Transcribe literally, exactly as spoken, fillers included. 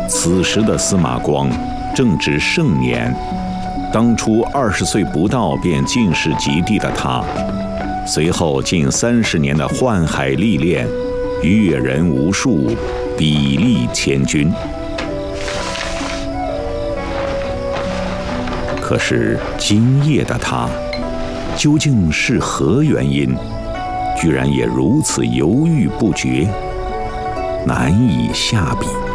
此时的司马光正值盛年，当初二十岁不到便进士及第的他，随后近三十年的宦海历练，阅人无数，砥砺千钧。可是今夜的他，究竟是何原因，居然也如此犹豫不决，难以下笔。